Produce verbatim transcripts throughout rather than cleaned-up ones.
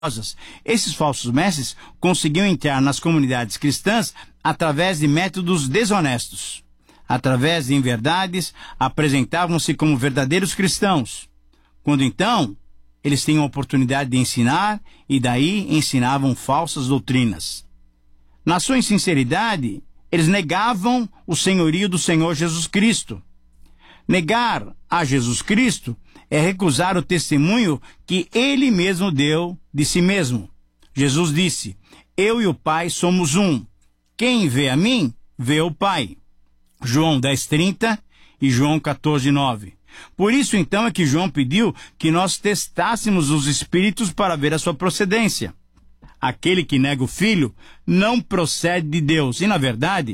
Esses falsos mestres conseguiam entrar nas comunidades cristãs através de métodos desonestos. Através de inverdades, apresentavam-se como verdadeiros cristãos. Quando então, eles tinham a oportunidade de ensinar e daí ensinavam falsas doutrinas. Na sua insinceridade, eles negavam o senhorio do Senhor Jesus Cristo. Negar a Jesus Cristo é recusar o testemunho que ele mesmo deu de si mesmo. Jesus disse: eu e o Pai somos um. Quem vê a mim, vê o Pai. João dez, trinta e João quatorze, nove. Por isso, então, é que João pediu que nós testássemos os espíritos para ver a sua procedência. Aquele que nega o Filho não procede de Deus, e, na verdade,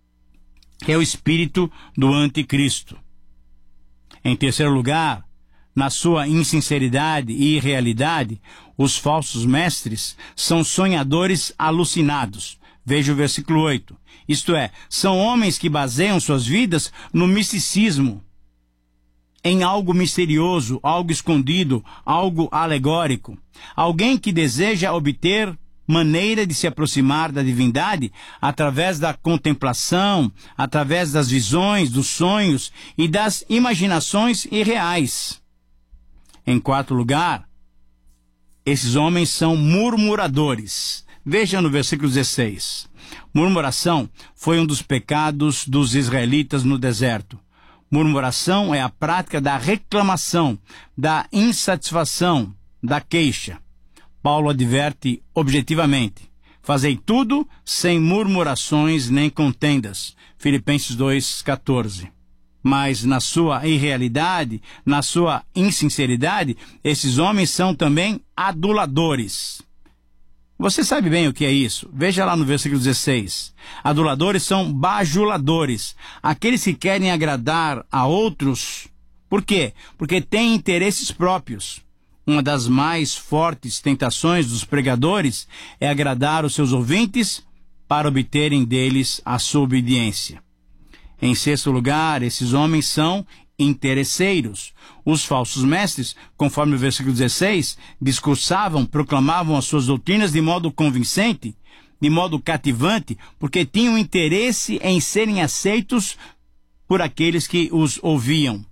é o espírito do anticristo. Em terceiro lugar, na sua insinceridade e irrealidade, os falsos mestres são sonhadores alucinados. Veja o versículo oito. Isto é, são homens que baseiam suas vidas no misticismo, em algo misterioso, algo escondido, algo alegórico. Alguém que deseja obter maneira de se aproximar da divindade através da contemplação, através das visões, dos sonhos e das imaginações irreais. Em quarto lugar, esses homens são murmuradores. Veja no versículo dezesseis. Murmuração foi um dos pecados dos israelitas no deserto. Murmuração é a prática da reclamação, da insatisfação, da queixa. Paulo adverte objetivamente: fazei tudo sem murmurações nem contendas. Filipenses dois, quatorze. Mas na sua irrealidade, na sua insinceridade, esses homens são também aduladores. Você sabe bem o que é isso? Veja lá no versículo dezesseis. Aduladores são bajuladores, aqueles que querem agradar a outros. Por quê? Porque têm interesses próprios. Uma das mais fortes tentações dos pregadores é agradar os seus ouvintes para obterem deles a sua obediência. Em sexto lugar, esses homens são interesseiros. Os falsos mestres, conforme o versículo dezesseis, discursavam, proclamavam as suas doutrinas de modo convincente, de modo cativante, porque tinham interesse em serem aceitos por aqueles que os ouviam.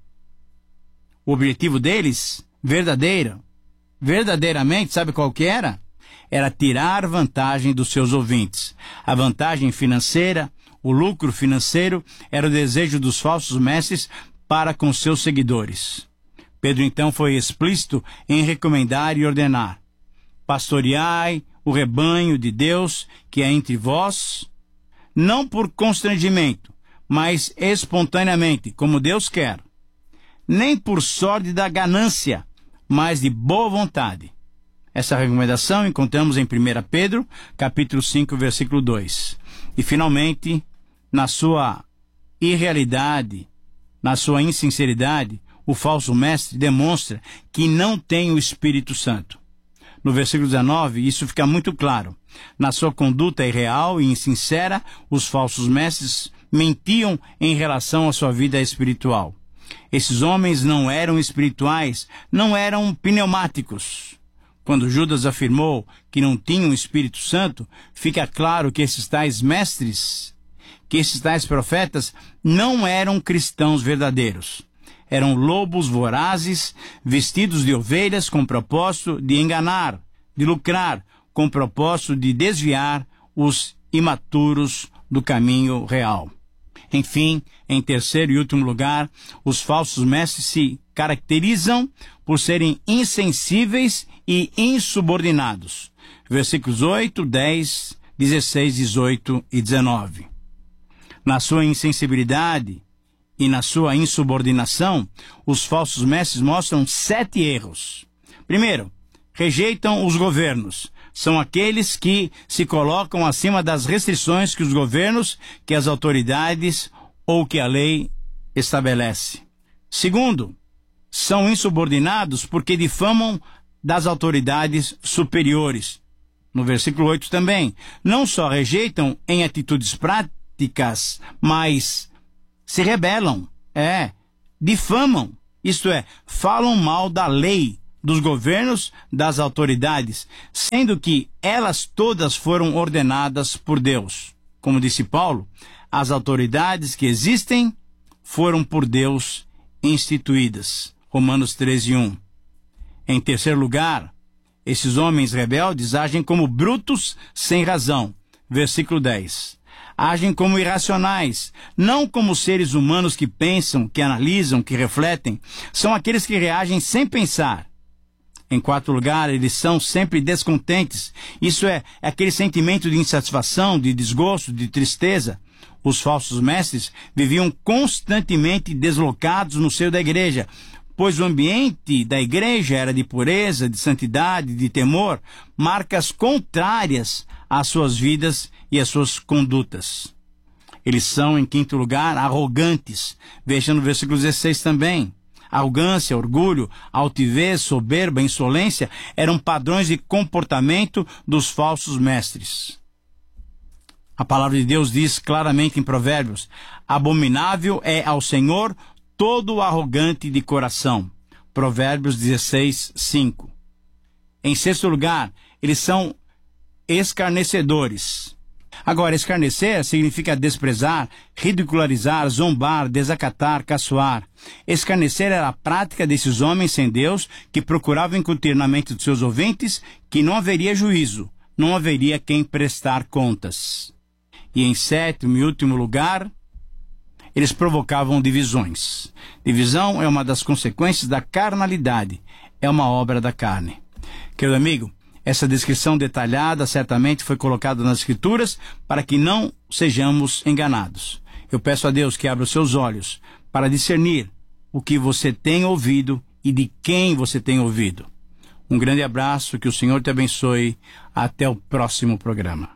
O objetivo deles, verdadeiro, verdadeiramente, sabe qual que era? Era tirar vantagem dos seus ouvintes. A vantagem financeira, o lucro financeiro, era o desejo dos falsos mestres para com seus seguidores. Pedro então foi explícito em recomendar e ordenar: pastoreai o rebanho de Deus que é entre vós, não por constrangimento, mas espontaneamente, como Deus quer, nem por sorte da ganância, mas de boa vontade. Essa recomendação encontramos em primeira Pedro, capítulo cinco, versículo dois. E finalmente, na sua irrealidade, na sua insinceridade, o falso mestre demonstra que não tem o Espírito Santo. No versículo dezenove, isso fica muito claro. Na sua conduta irreal e insincera, os falsos mestres mentiam em relação à sua vida espiritual. Esses homens não eram espirituais, não eram pneumáticos. Quando Judas afirmou que não tinham o Espírito Santo, fica claro que esses tais mestres, que esses tais profetas não eram cristãos verdadeiros. Eram lobos vorazes, vestidos de ovelhas com propósito de enganar, de lucrar, com propósito de desviar os imaturos do caminho real. Enfim, em terceiro e último lugar, os falsos mestres se caracterizam por serem insensíveis e insubordinados. Versículos oito, dez, dezesseis, dezoito e dezenove. Na sua insensibilidade e na sua insubordinação, os falsos mestres mostram sete erros. Primeiro, rejeitam os governos. São aqueles que se colocam acima das restrições que os governos, que as autoridades ou que a lei estabelece. Segundo, são insubordinados porque difamam das autoridades superiores. No versículo oito também, não só rejeitam em atitudes práticas, mas se rebelam, é, difamam, isto é, falam mal da lei, dos governos, das autoridades, sendo que elas todas foram ordenadas por Deus. Como disse Paulo, as autoridades que existem foram por Deus instituídas. Romanos treze, um. Em terceiro lugar, esses homens rebeldes agem como brutos sem razão. Versículo dez. Agem como irracionais, não como seres humanos que pensam, que analisam, que refletem. São aqueles que reagem sem pensar. Em quarto lugar, eles são sempre descontentes. Isso é, é aquele sentimento de insatisfação, de desgosto, de tristeza. Os falsos mestres viviam constantemente deslocados no seio da igreja, pois o ambiente da igreja era de pureza, de santidade, de temor, marcas contrárias às suas vidas e às suas condutas. Eles são, em quinto lugar, arrogantes. Veja no versículo dezesseis também. Arrogância, orgulho, altivez, soberba, insolência eram padrões de comportamento dos falsos mestres. A palavra de Deus diz claramente em Provérbios: abominável é ao Senhor todo arrogante de coração. Provérbios dezesseis, cinco. Em sexto lugar, eles são escarnecedores. Agora, escarnecer significa desprezar, ridicularizar, zombar, desacatar, caçoar. Escarnecer era a prática desses homens sem Deus que procuravam incutir na mente dos seus ouvintes que não haveria juízo, não haveria quem prestar contas. E em sétimo e último lugar, eles provocavam divisões. Divisão é uma das consequências da carnalidade, é uma obra da carne. Querido amigo, essa descrição detalhada certamente foi colocada nas Escrituras para que não sejamos enganados. Eu peço a Deus que abra os seus olhos para discernir o que você tem ouvido e de quem você tem ouvido. Um grande abraço, que o Senhor te abençoe. Até o próximo programa.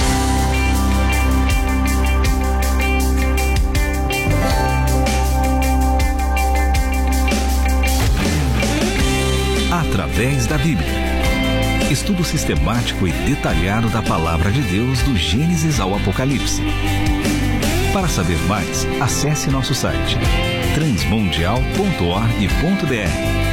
Através da Bíblia. Estudo sistemático e detalhado da Palavra de Deus do Gênesis ao Apocalipse. Para saber mais, acesse nosso site transmundial ponto org ponto br.